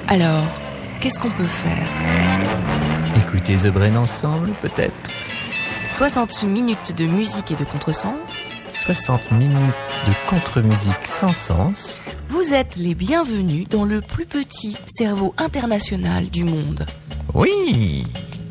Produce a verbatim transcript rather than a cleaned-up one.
Alors, qu'est-ce qu'on peut faire? Écoutez The Brain ensemble, peut-être. soixante minutes de musique et de contresens. soixante minutes de contre-musique sans sens. Vous êtes les bienvenus dans le plus petit cerveau international du monde. Oui!